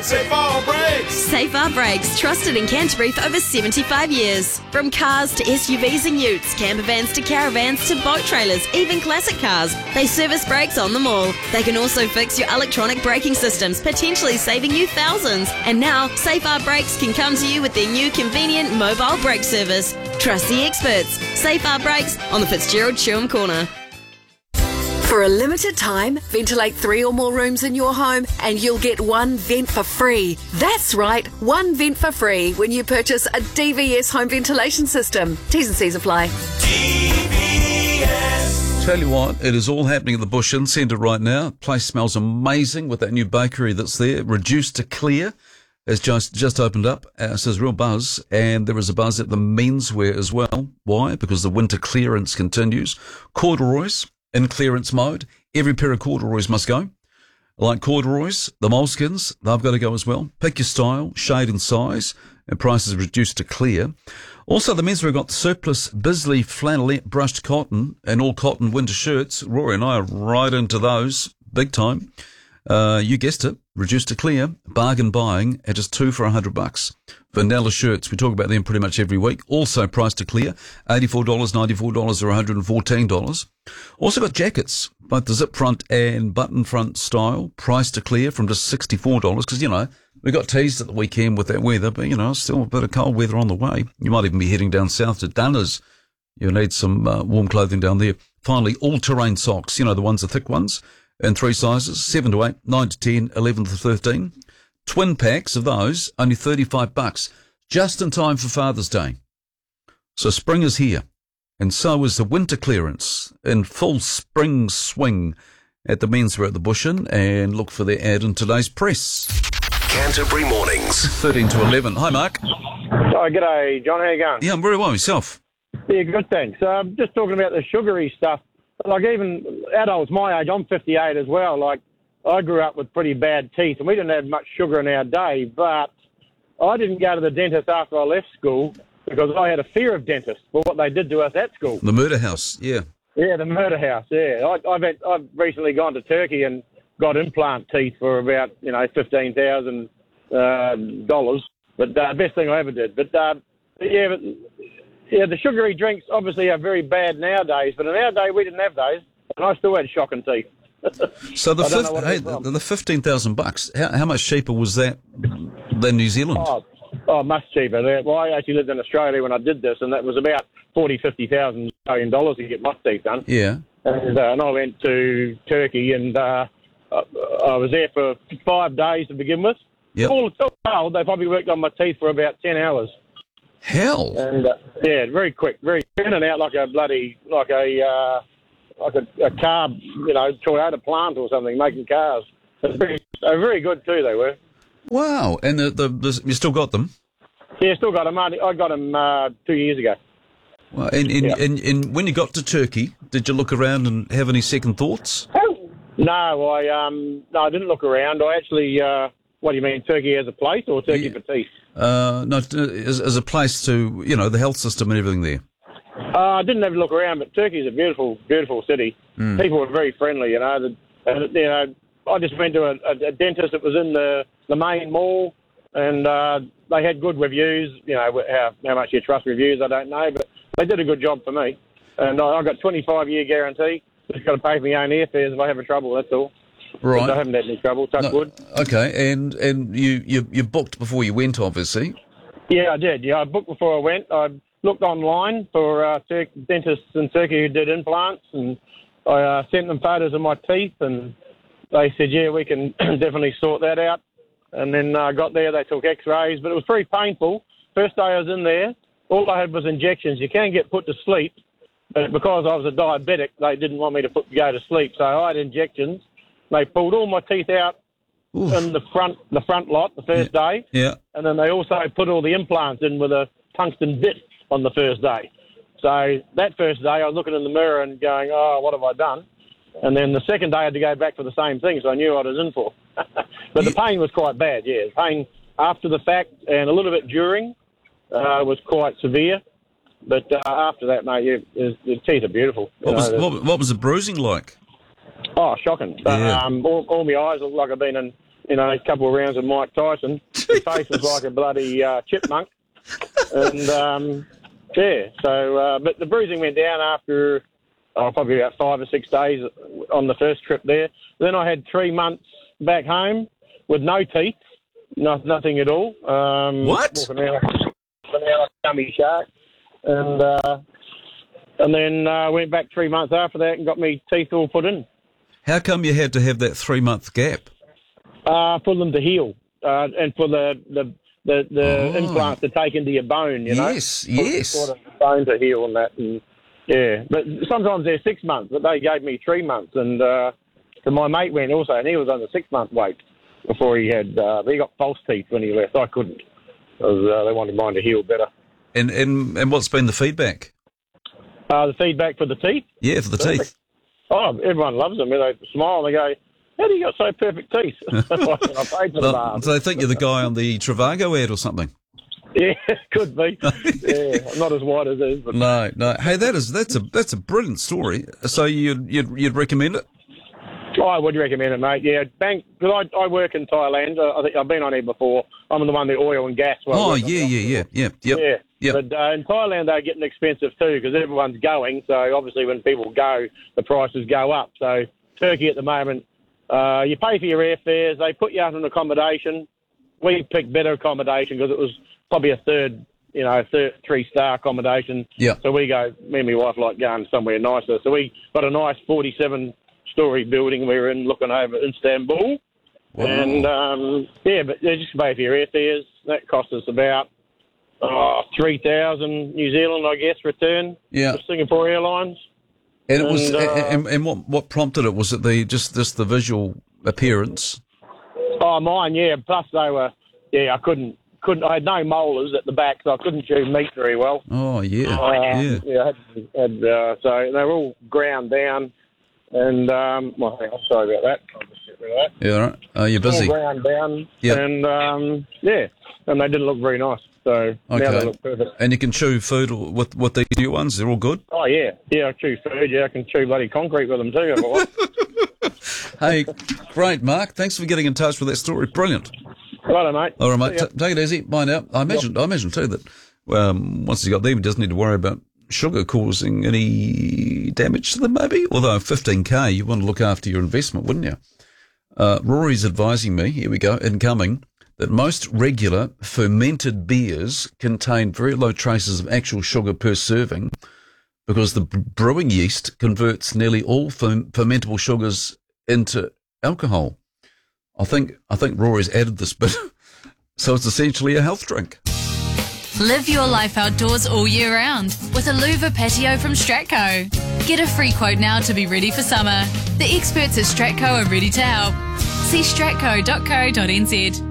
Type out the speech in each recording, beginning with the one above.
with Safar Brakes. Safar Brakes, trusted in Canterbury for over 75 years. From cars to SUVs and utes, camper vans to caravans to boat trailers, even classic cars, they service brakes on them all. They can also fix your electronic braking systems, potentially saving you thousands. And now, Safar Brakes can come to you with their new convenient mobile brake service. Trust the experts. Safar Brakes on the Fitzgerald Chewham Corner. For a limited time, ventilate 3 or more rooms in your home and you'll get one vent for free. That's right, one vent for free when you purchase a DVS home ventilation system. T's and C's apply. DVS. Tell you what, it is all happening at the Bush Inn Centre right now. Place smells amazing with that new bakery that's there, reduced to clear. It's just opened up, so there's real buzz, and there is a buzz at the menswear as well. Why? Because the winter clearance continues. Corduroys in clearance mode. Every pair of corduroys must go. Like corduroys, the moleskins, they've got to go as well. Pick your style, shade and size, and prices reduced to clear. Also, the menswear got surplus Bisley flannelette brushed cotton and all cotton winter shirts. Rory and I are right into those, big time. You guessed it, reduced to clear, bargain buying at just $2 for $100. Vanilla shirts, we talk about them pretty much every week, also priced to clear, $84, $94 or $114. Also got jackets, both the zip front and button front style, priced to clear from just $64, because, you know, we got teased at the weekend with that weather, but, you know, still a bit of cold weather on the way. You might even be heading down south to Dunners. You'll need some warm clothing down there. Finally, all-terrain socks, you know, the ones, the thick ones, in 3 sizes, 7 to 8, 9 to 10, 11 to 13. Twin packs of those, only $35, just in time for Father's Day. So spring is here, and so is the winter clearance in full spring swing at the menswear at the Bush Inn, and look for their ad in today's press. Canterbury Mornings. 13 to 11. Hi, Mark. Oh, g'day, John. How you going? Yeah, I'm very well. Yourself? Yeah, good, thanks. Just talking about the sugary stuff. Like, even adults my age, I'm 58 as well. Like, I grew up with pretty bad teeth, and we didn't have much sugar in our day, but I didn't go to the dentist after I left school because I had a fear of dentists for what they did to us at school. The murder house, yeah. Yeah, the murder house, yeah. I've recently gone to Turkey and got implant teeth for about, $15,000. But best thing I ever did. But the sugary drinks obviously are very bad nowadays, but in our day we didn't have those, and I still had shocking teeth. So the $15,000, how much cheaper was that than New Zealand? Oh, much cheaper. Well, I actually lived in Australia when I did this, and that was about $50,000 Australian dollars to get my teeth done. Yeah. And I went to Turkey, and I was there for 5 days to begin with. Yep. All told, they probably worked on my teeth for about 10 hours. Hell. And very quick, very in and out like a car, Toyota plant or something, making cars. They're very good too, they were. Wow. And you still got them? Yeah, still got them. I got them 2 years ago. Well, and when you got to Turkey, did you look around and have any second thoughts? No, I didn't look around. I actually, what do you mean, Turkey as a place or Turkey for teeth? No, as a place to, the health system and everything there. I didn't have a look around, but Turkey is a beautiful, beautiful city. Mm. People were very friendly, I just went to a dentist that was in the main mall, and they had good reviews. How much you trust reviews, I don't know, but they did a good job for me. And I got 25-year guarantee. Just got to pay for my own airfares if I have a trouble, that's all. Right. But I haven't had any trouble, touch wood. Okay, and you booked before you went, obviously. Yeah, I did. Yeah, I booked before I went. I looked online for dentists in Turkey who did implants, and I sent them photos of my teeth, and they said, yeah, we can definitely sort that out. And then I got there, they took x-rays, but it was pretty painful. First day I was in there, all I had was injections. You can get put to sleep, but because I was a diabetic, they didn't want me to go to sleep, so I had injections. They pulled all my teeth out in the front lot the first day. Yeah. And then they also put all the implants in with a tungsten bit on the first day. So that first day I was looking in the mirror and going, oh, what have I done? And then the second day I had to go back for the same thing, so I knew what I was in for. But the pain was quite bad, yeah. The pain after the fact and a little bit during was quite severe. But after that, mate, the teeth are beautiful. What was the bruising like? Oh, shocking. Yeah. All my eyes look like I've been in a couple of rounds of Mike Tyson. His face was like a bloody chipmunk. And, but the bruising went down after probably about 5 or 6 days on the first trip there. Then I had 3 months back home with no teeth, nothing at all. What? Walking around like a dummy shark. And then went back 3 months after that and got me teeth all put in. How come you had to have that 3-month gap? For them to heal and for the implants to take into your bone, you know? Yes. For the bone to heal and that. And, yeah, but sometimes they're 6 months, but they gave me 3 months. And so my mate went also, and he was on the 6-month wait before he got false teeth when he left. I couldn't, because they wanted mine to heal better. And what's been the feedback? The feedback for the teeth? Yeah, for the teeth. Oh, everyone loves them. They smile and they go, how do you got so perfect teeth? I paid for the bar. So they think you're the guy on the Trivago ad or something? Yeah, could be. Yeah, I'm not as white as it is. But... No. Hey, that's a brilliant story. So you'd recommend it? Oh, I would recommend it, mate. Yeah, because I work in Thailand. I think I've been on here before. I'm the one, the oil and gas. Oh, yeah. Yep. But in Thailand, they're getting expensive too because everyone's going. So obviously when people go, the prices go up. So Turkey at the moment, you pay for your airfares. They put you out in accommodation. We picked better accommodation because it was probably a third 3-star accommodation. Yeah. So me and my wife like going somewhere nicer. So we got a nice 47-story building we were in looking over Istanbul. Wow. And, but they just pay for your airfares. That cost us about 3,000 New Zealand, I guess, return. Yeah. For Singapore Airlines. And it was, and what prompted it? Was it just the visual appearance? Oh, mine, yeah. Plus they were, I couldn't. I had no molars at the back, so I couldn't chew meat very well. Oh, yeah. Yeah, so they were all ground down. And, I'm sorry about that. I'll just get rid of that. Yeah, all right. Oh, you're busy. All ground down. Yep. And, and they didn't look very nice. So now they look perfect. And you can chew food with these new ones? They're all good? Oh, yeah. Yeah, I chew food. Yeah, I can chew bloody concrete with them too if I want. Hey, great, Mark. Thanks for getting in touch with that story. Brilliant. Righto, mate. All right, mate. Take it easy. Bye now. I imagine too that once he's got there, he doesn't need to worry about sugar causing any damage to them, maybe. Although 15K, you want to look after your investment, wouldn't you? Rory's advising me, here we go, incoming, that most regular fermented beers contain very low traces of actual sugar per serving because the brewing yeast converts nearly all fermentable sugars into alcohol. I think Rory's added this bit, so it's essentially a health drink. Live your life outdoors all year round with a louver patio from Stratco. Get a free quote now to be ready for summer. The experts at Stratco are ready to help. See stratco.co.nz.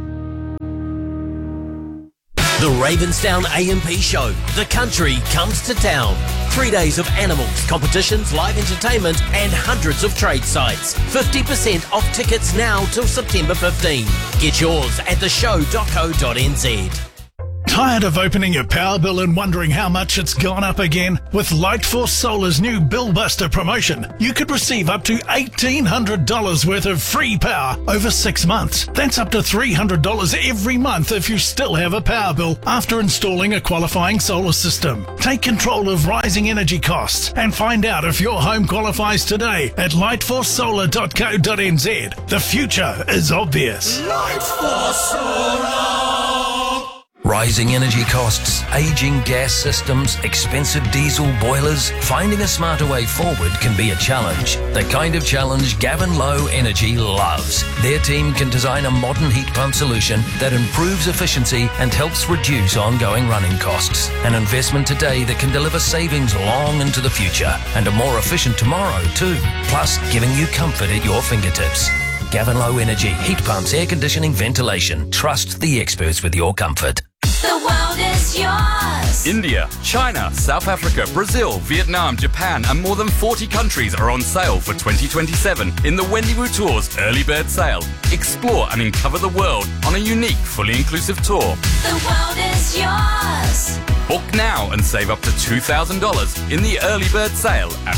The Ravensdown AMP Show. The country comes to town. 3 days of animals, competitions, live entertainment and hundreds of trade sites. 50% off tickets now till September 15. Get yours at theshow.co.nz. Tired of opening your power bill and wondering how much it's gone up again? With Lightforce Solar's new Bill Buster promotion, you could receive up to $1,800 worth of free power over 6 months. That's up to $300 every month if you still have a power bill after installing a qualifying solar system. Take control of rising energy costs and find out if your home qualifies today at lightforcesolar.co.nz. The future is obvious. Lightforce Solar. Rising energy costs, aging gas systems, expensive diesel boilers. Finding a smarter way forward can be a challenge. The kind of challenge Gavin Low Energy loves. Their team can design a modern heat pump solution that improves efficiency and helps reduce ongoing running costs. An investment today that can deliver savings long into the future and a more efficient tomorrow too. Plus, giving you comfort at your fingertips. Gavin Low Energy, heat pumps, air conditioning, ventilation. Trust the experts with your comfort. The world is yours. India, China, South Africa, Brazil, Vietnam, Japan, and more than 40 countries are on sale for 2027 in the Wendy Wu Tours Early Bird Sale. Explore and uncover the world on a unique, fully inclusive tour. The world is yours. Book now and save up to $2,000 in the Early Bird Sale at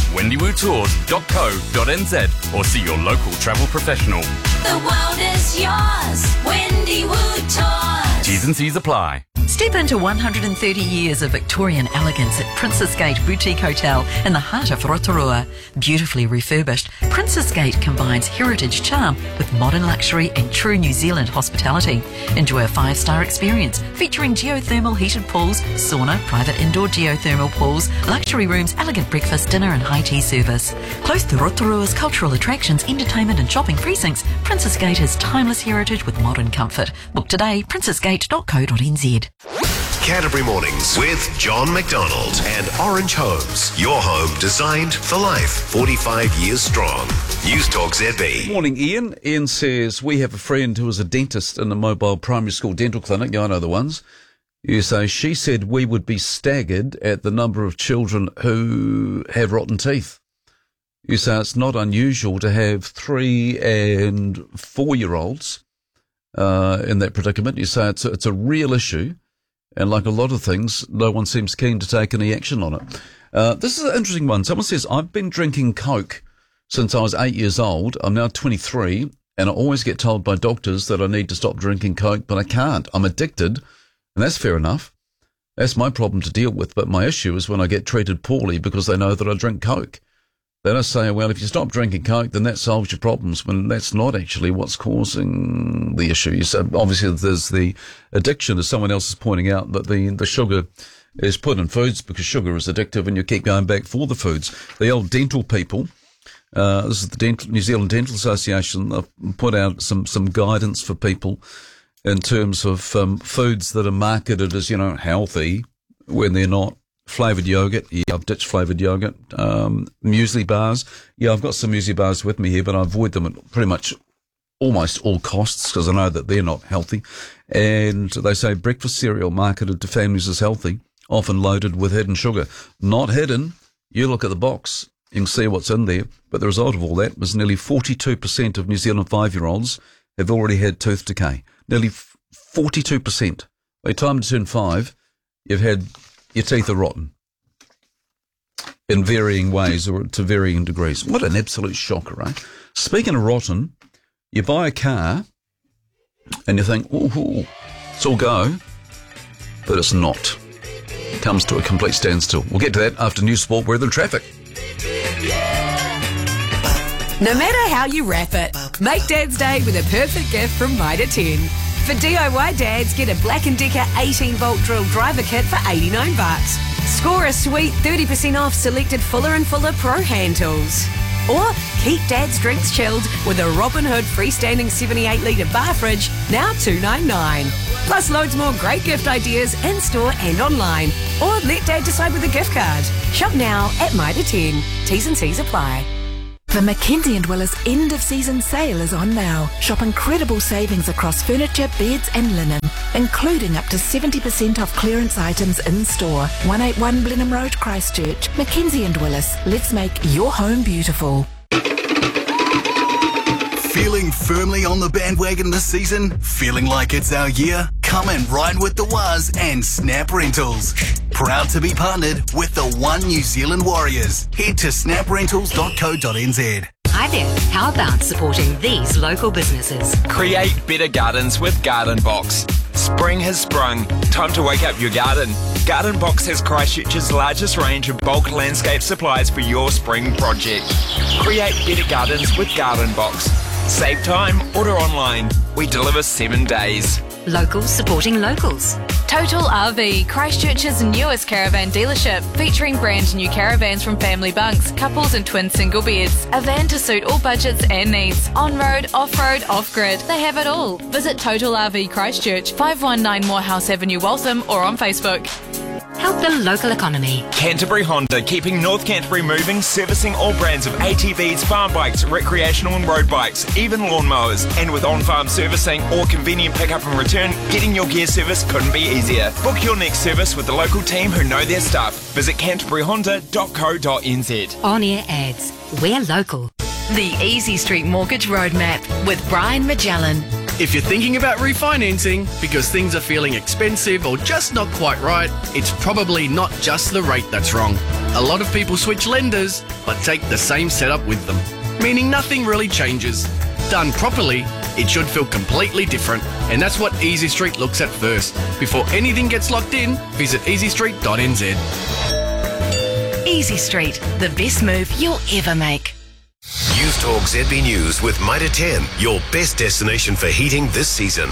wendywotours.co.nz or see your local travel professional. The world is yours. Wendy Wu Tours. T's and C's apply. Step into 130 years of Victorian elegance at Princess Gate Boutique Hotel in the heart of Rotorua. Beautifully refurbished, Princess Gate combines heritage charm with modern luxury and true New Zealand hospitality. Enjoy a 5-star experience featuring geothermal heated pools, sauna, private indoor geothermal pools, luxury rooms, elegant breakfast, dinner and high tea service. Close to Rotorua's cultural attractions, entertainment and shopping precincts, Princess Gate has timeless heritage with modern comfort. Book today, princessgate.co.nz. Canterbury Mornings with John McDonald and Orange Homes. Your home designed for life. 45 years strong. News Talk ZB. Morning, Ian. Ian says, we have a friend who is a dentist in a mobile primary school dental clinic. Yeah, I know the ones. You say, she said we would be staggered at the number of children who have rotten teeth. You say it's not unusual to have 3 and 4-year-olds in that predicament. You say it's a real issue. And like a lot of things, no one seems keen to take any action on it. This is an interesting one. Someone says, I've been drinking Coke since I was 8 years old. I'm now 23, and I always get told by doctors that I need to stop drinking Coke, but I can't. I'm addicted, and that's fair enough. That's my problem to deal with, but my issue is when I get treated poorly because they know that I drink Coke. They don't say, well, if you stop drinking Coke, then that solves your problems, when that's not actually what's causing the issue. So obviously, there's the addiction, as someone else is pointing out, that the sugar is put in foods because sugar is addictive and you keep going back for the foods. The old dental people, this is the New Zealand Dental Association, have put out some guidance for people in terms of foods that are marketed as, healthy when they're not. Flavoured yogurt, yeah, I've ditched flavoured yogurt. Muesli bars, yeah, I've got some muesli bars with me here, but I avoid them at pretty much almost all costs because I know that they're not healthy. And they say breakfast cereal marketed to families as healthy, often loaded with hidden sugar. Not hidden. You look at the box, you can see what's in there. But the result of all that was nearly 42% of New Zealand 5-year-olds have already had tooth decay. Nearly 42%. By the time you turn 5, you've had... your teeth are rotten in varying ways or to varying degrees. What an absolute shocker, eh? Speaking of rotten, you buy a car and you think, ooh, it's all go, but it's not. It comes to a complete standstill. We'll get to that after News Sport, weather and traffic. No matter how you wrap it, make Dad's Day with a perfect gift from Mitre 10. For DIY dads, get a Black & Decker 18-volt drill driver kit for $89. Score a sweet 30% off selected Fuller & Fuller Pro hand tools. Or keep Dad's drinks chilled with a Robin Hood freestanding 78-litre bar fridge, now $2.99. Plus loads more great gift ideas in-store and online. Or let Dad decide with a gift card. Shop now at Mitre 10. T's and C's apply. The Mackenzie & Willis end-of-season sale is on now. Shop incredible savings across furniture, beds and linen, including up to 70% off clearance items in-store. 181 Blenheim Road, Christchurch. Mackenzie & Willis. Let's make your home beautiful. Feeling firmly on the bandwagon this season? Feeling like it's our year? Come and ride with the Waz and Snap Rentals. Proud to be partnered with the One New Zealand Warriors. Head to snaprentals.co.nz. Hi there. How about supporting these local businesses? Create better gardens with Garden Box. Spring has sprung. Time to wake up your garden. Garden Box has Christchurch's largest range of bulk landscape supplies for your spring project. Create better gardens with Garden Box. Save time, order online. We deliver 7 days. Locals supporting locals. Total RV, Christchurch's newest caravan dealership, featuring brand new caravans from family bunks, couples and twin single beds. A van to suit all budgets and needs. On-road, off-road, off-grid. They have it all. Visit Total RV Christchurch, 519 Morehouse Avenue, Waltham, or on Facebook. Help the local economy. Canterbury Honda, keeping North Canterbury moving, servicing all brands of ATVs, farm bikes, recreational and road bikes, even lawnmowers. And with on-farm servicing or convenient pick-up and return, getting your gear service couldn't be easier. Book your next service with the local team who know their stuff. Visit canterburyhonda.co.nz. On-air ads. We're local. The Easy Street Mortgage Roadmap with Brian Magellan. If you're thinking about refinancing because things are feeling expensive or just not quite right, it's probably not just the rate that's wrong. A lot of people switch lenders but take the same setup with them, meaning nothing really changes. Done properly, it should feel completely different, and that's what Easy Street looks at first. Before anything gets locked in, visit easystreet.nz. Easy Street, the best move you'll ever make. News Talk ZB News with Mitre 10, your best destination for heating this season.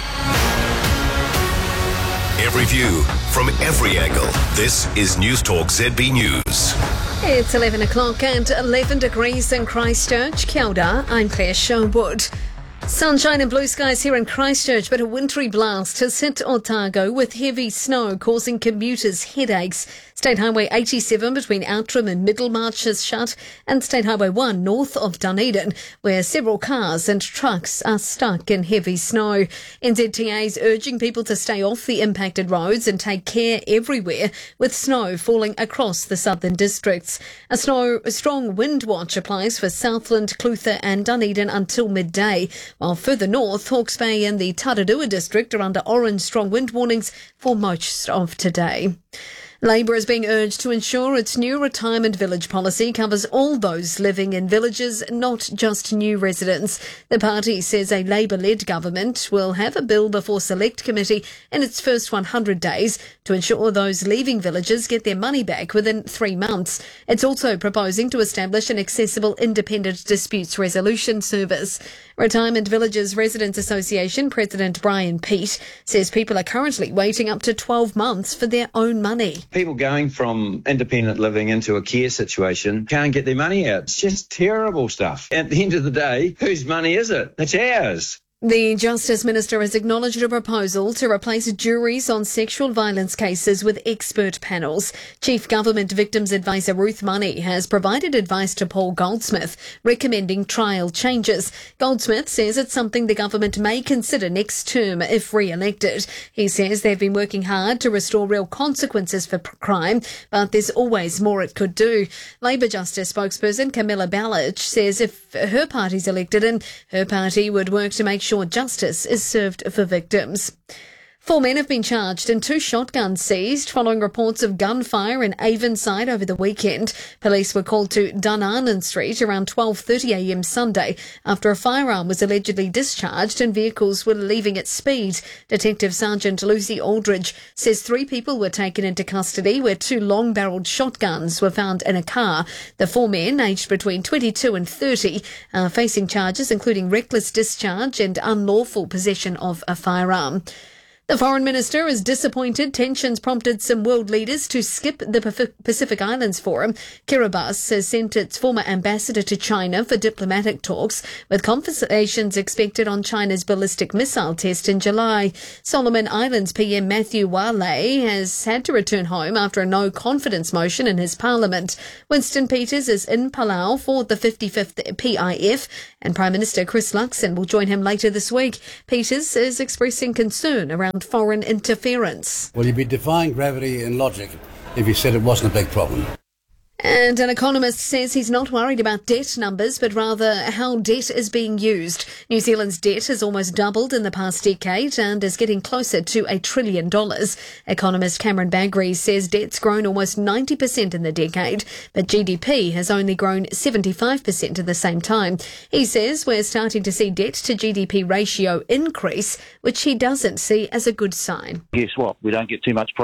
Every view from every angle. This is News Talk ZB News. It's 11 o'clock and 11 degrees in Christchurch. Kia ora, I'm Claire Sherwood. Sunshine and blue skies here in Christchurch, but a wintry blast has hit Otago with heavy snow causing commuters headaches. State Highway 87 between Outram and Middlemarch is shut, and State Highway 1 north of Dunedin, where several cars and trucks are stuck in heavy snow. NZTA is urging people to stay off the impacted roads and take care everywhere, with snow falling across the southern districts. A strong wind watch applies for Southland, Clutha and Dunedin until midday, while further north, Hawke's Bay and the Tararua district are under orange strong wind warnings for most of today. Labour is being urged to ensure its new retirement village policy covers all those living in villages, not just new residents. The party says a Labour-led government will have a bill before Select Committee in its first 100 days to ensure those leaving villages get their money back within 3 months. It's also proposing to establish an accessible independent disputes resolution service. Retirement Villages Residents Association President Brian Peat says people are currently waiting up to 12 months for their own money. People going from independent living into a care situation can't get their money out. It's just terrible stuff. At the end of the day, whose money is it? It's ours. The Justice Minister has acknowledged a proposal to replace juries on sexual violence cases with expert panels. Chief Government Victims Advisor Ruth Money has provided advice to Paul Goldsmith, recommending trial changes. Goldsmith says it's something the government may consider next term if re-elected. He says they've been working hard to restore real consequences for crime, but there's always more it could do. Labour Justice spokesperson Camilla Ballage says if her party's elected in, her party would work to make sure justice is served for victims. 4 men have been charged and 2 shotguns seized following reports of gunfire in Avonside over the weekend. Police were called to Dunanan Street around 12:30am Sunday after a firearm was allegedly discharged and vehicles were leaving at speed. Detective Sergeant Lucy Aldridge says 3 people were taken into custody where 2 long-barrelled shotguns were found in a car. The 4 men, aged between 22 and 30, are facing charges including reckless discharge and unlawful possession of a firearm. The Foreign Minister is disappointed tensions prompted some world leaders to skip the Pacific Islands Forum. Kiribati has sent its former ambassador to China for diplomatic talks, with conversations expected on China's ballistic missile test in July. Solomon Islands PM Matthew Wale has had to return home after a no-confidence motion in his parliament. Winston Peters is in Palau for the 55th PIF, and Prime Minister Chris Luxon will join him later this week. Peters is expressing concern around foreign interference. Well, you'd be defying gravity and logic if you said it wasn't a big problem. And an economist says he's not worried about debt numbers, but rather how debt is being used. New Zealand's debt has almost doubled in the past decade and is getting closer to $1 trillion. Economist Cameron Bagri says debt's grown almost 90% in the decade, but GDP has only grown 75% in the same time. He says we're starting to see debt to GDP ratio increase, which he doesn't see as a good sign. Guess what? We don't get too much